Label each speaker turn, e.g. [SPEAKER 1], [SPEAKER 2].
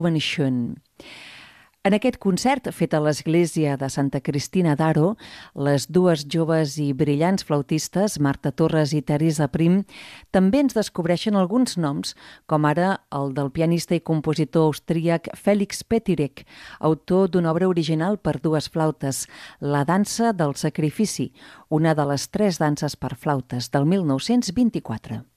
[SPEAKER 1] Schön. En aquest concert, fet a l'església de Santa Cristina d'Aro, les dues joves i brillants flautistes, Marta Torres i Teresa Prim, també ens descobreixen alguns noms, com ara el del pianista i compositor austríac Félix Petirek, autor d'una obra original per dues flautes, La dansa del sacrifici, una de les 3 danses per flautes del 1924.